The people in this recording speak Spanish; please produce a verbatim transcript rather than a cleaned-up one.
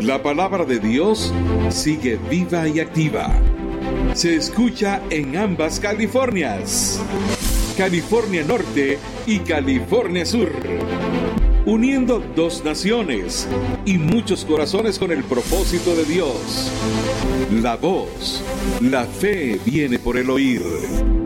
La palabra de Dios sigue viva y activa. Se escucha en ambas Californias, California Norte y California Sur, uniendo dos naciones y muchos corazones con el propósito de Dios. La voz, la fe viene por el oír.